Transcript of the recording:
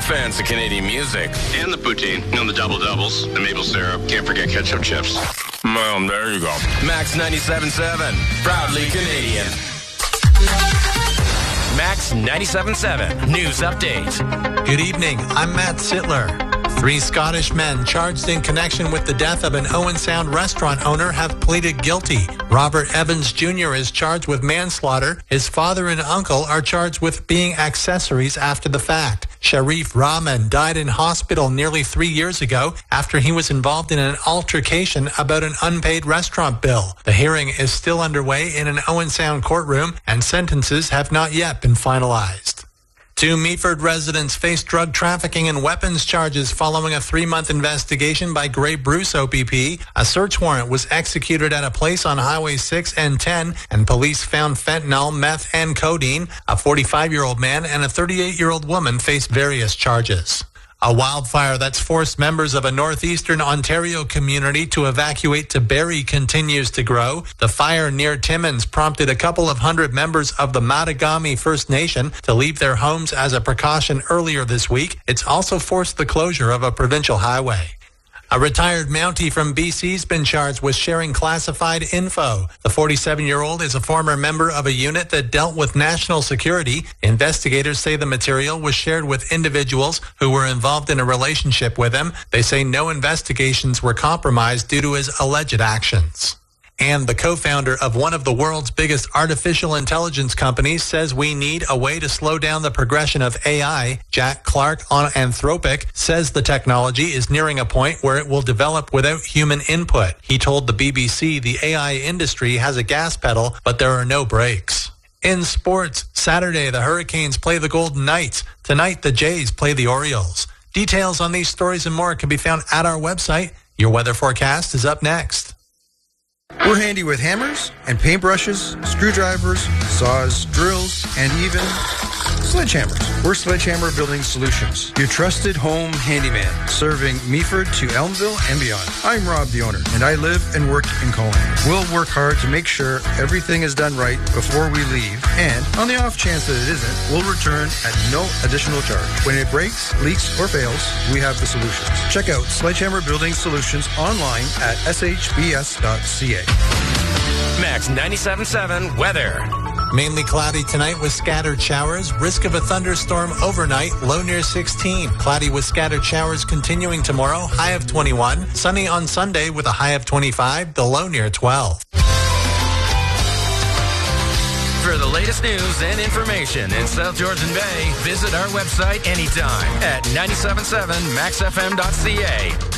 fans of Canadian music. And the poutine, the double-doubles, the maple syrup. Can't forget ketchup chips. Well, there you go. Max 97.7, proudly Canadian. Max 97.7, news update. Good evening, I'm Matt Sittler. 3 Scottish men charged in connection with the death of an Owen Sound restaurant owner have pleaded guilty. Robert Evans Jr. is charged with manslaughter. His father and uncle are charged with being accessories after the fact. Sharif Rahman died in hospital nearly 3 years ago after he was involved in an altercation about an unpaid restaurant bill. The hearing is still underway in an Owen Sound courtroom, and sentences have not yet been finalized. 2 Meaford residents face drug trafficking and weapons charges following a 3-month investigation by Grey Bruce OPP. A search warrant was executed at a place on Highway 6 and 10, and police found fentanyl, meth, and codeine. A 45-year-old man and a 38-year-old woman face various charges. A wildfire that's forced members of a northeastern Ontario community to evacuate to Barrie continues to grow. The fire near Timmins prompted a couple of hundred members of the Mattagami First Nation to leave their homes as a precaution earlier this week. It's also forced the closure of a provincial highway. A retired Mountie from BC's been charged with sharing classified info. The 47-year-old is a former member of a unit that dealt with national security. Investigators say the material was shared with individuals who were involved in a relationship with him. They say no investigations were compromised due to his alleged actions. And the co-founder of one of the world's biggest artificial intelligence companies says we need a way to slow down the progression of AI. Jack Clark on Anthropic says the technology is nearing a point where it will develop without human input. He told the BBC the AI industry has a gas pedal, but there are no brakes. In sports, Saturday the Hurricanes play the Golden Knights. Tonight the Jays play the Orioles. Details on these stories and more can be found at our website. Your weather forecast is up next. We're handy with hammers and paintbrushes, screwdrivers, saws, drills, and even sledgehammers. We're Sledgehammer Building Solutions, your trusted home handyman, serving Meaford to Elmville and beyond. I'm Rob, the owner, and I live and work in Colin. We'll work hard to make sure everything is done right before we leave, and on the off chance that it isn't, we'll return at no additional charge. When it breaks, leaks, or fails, we have the solutions. Check out Sledgehammer Building Solutions online at shbs.ca. Max 97.7 weather. Mainly cloudy tonight with scattered showers. Risk of a thunderstorm overnight, low near 16. Cloudy with scattered showers continuing tomorrow, high of 21. Sunny on Sunday with a high of 25, the low near 12. For the latest news and information in South Georgian Bay, visit our website anytime at 97.7maxfm.ca.